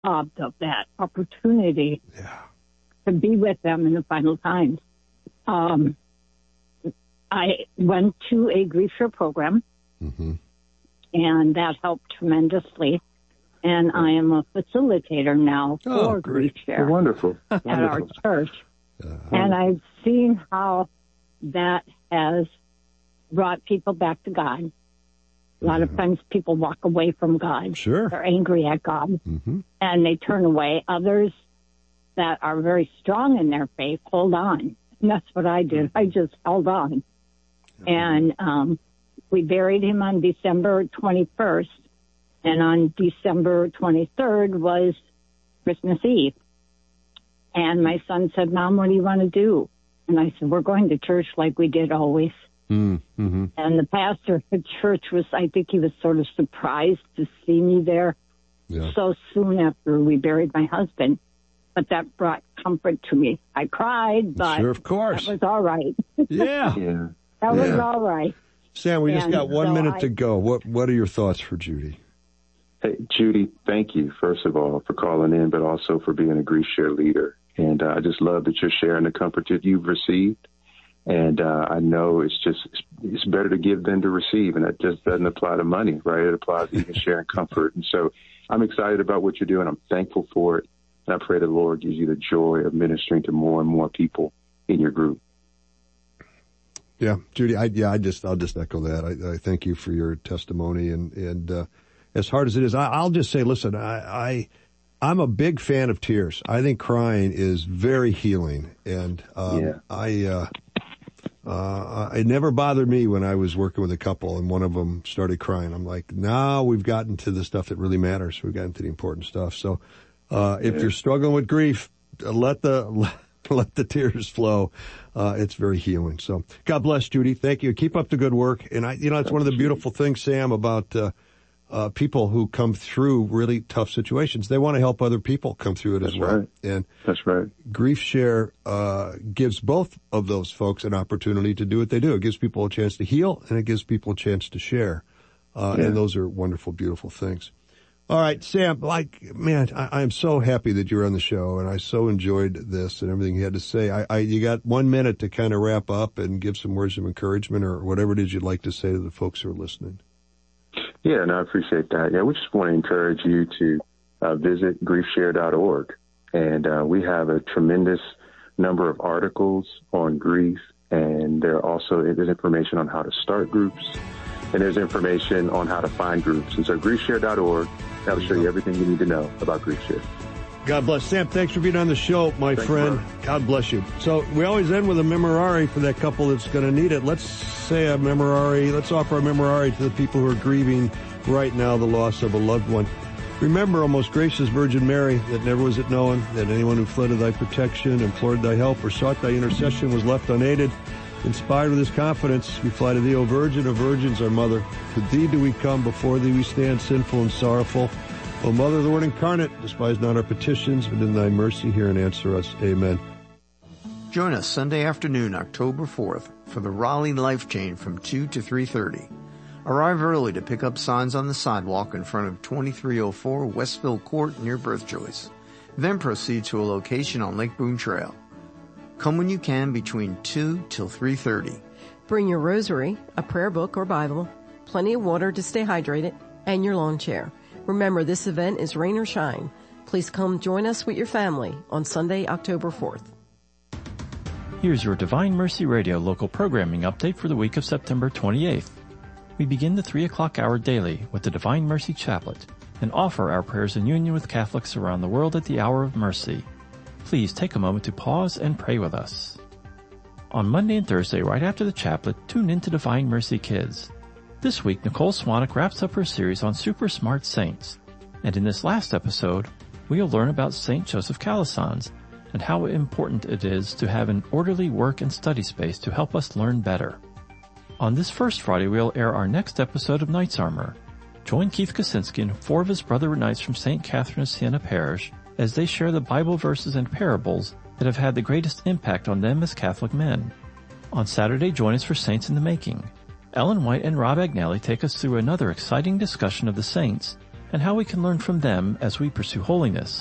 robbed of that opportunity to be with them in the final times. I went to a grief share program, and that helped tremendously. And I am a facilitator now for grief share wonderful. at our church. And I've seen how that has brought people back to God. A lot of times people walk away from God. Sure. They're angry at God, and they turn away. Others that are very strong in their faith hold on. And that's what I did. I just held on. And we buried him on December 21st, and on December 23rd was Christmas Eve. And my son said, Mom, what do you want to do? And I said, we're going to church like we did always. And the pastor of the church was, I think he was sort of surprised to see me there so soon after we buried my husband. But that brought comfort to me. I cried, but sure, of course. That was all right. That was all right. Sam, we just got 1 minute to go. What are your thoughts for Judy? Hey, Judy, thank you, first of all, for calling in, but also for being a grief share leader. And I just love that you're sharing the comfort that you've received. And I know it's better to give than to receive. And that just doesn't apply to money, right? It applies to even sharing comfort. And so I'm excited about what you're doing. I'm thankful for it. And I pray the Lord gives you the joy of ministering to more and more people in your group. Yeah, Judy, I'll just echo that. I thank you for your testimony. And as hard as it is, I'll just say, listen, I'm a big fan of tears. I think crying is very healing. And it never bothered me when I was working with a couple and one of them started crying. I'm like, now we've gotten to the stuff that really matters. We've gotten to the important stuff. So if you're struggling with grief, let the tears flow. It's very healing. So God bless, Judy. Thank you. Keep up the good work. And it's one of the beautiful things, Sam, about people who come through really tough situations. They want to help other people come through it as well. Right. And that's right. Grief Share gives both of those folks an opportunity to do what they do. It gives people a chance to heal, and it gives people a chance to share. And those are wonderful, beautiful things. All right, Sam, I am so happy that you're on the show, and I so enjoyed this and everything you had to say. You got 1 minute to kind of wrap up and give some words of encouragement or whatever it is you'd like to say to the folks who are listening. Yeah, I appreciate that. Yeah, we just want to encourage you to visit griefshare.org. And we have a tremendous number of articles on grief, and there's information on how to start groups, and there's information on how to find groups. And so griefshare.org, that'll show you everything you need to know about Grief Share. God bless. Sam, thanks for being on the show, my friend. God bless you. So we always end with a memorare for that couple that's going to need it. Let's say a memorare. Let's offer a memorare to the people who are grieving right now the loss of a loved one. Remember, O most gracious Virgin Mary, that never was it known that anyone who fled to thy protection, implored thy help, or sought thy intercession was left unaided. Inspired with this confidence, we fly to thee, O Virgin of Virgins, our Mother. To thee do we come, before thee we stand sinful and sorrowful. O Mother of the Word incarnate, despise not our petitions, but in thy mercy hear and answer us. Amen. Join us Sunday afternoon, October 4th, for the Raleigh Life Chain from 2 to 3:30. Arrive early to pick up signs on the sidewalk in front of 2304 Westville Court near Birth Choice. Then proceed to a location on Lake Boone Trail. Come when you can between 2 till 3:30. Bring your rosary, a prayer book or Bible, plenty of water to stay hydrated, and your lawn chair. Remember, this event is rain or shine. Please come join us with your family on Sunday, October 4th. Here's your Divine Mercy Radio local programming update for the week of September 28th. We begin the 3 o'clock hour daily with the Divine Mercy Chaplet and offer our prayers in union with Catholics around the world at the hour of mercy. Please take a moment to pause and pray with us. On Monday and Thursday, right after the chaplet, tune in to Divine Mercy Kids. This week, Nicole Swanek wraps up her series on super smart saints. And in this last episode, we'll learn about St. Joseph Calasanz and how important it is to have an orderly work and study space to help us learn better. On this first Friday, we'll air our next episode of Knights Armor. Join Keith Kaczynski and 4 of his brother knights from St. Catherine of Siena Parish as they share the Bible verses and parables that have had the greatest impact on them as Catholic men. On Saturday, join us for Saints in the Making. Ellen White and Rob Agnelli take us through another exciting discussion of the saints and how we can learn from them as we pursue holiness.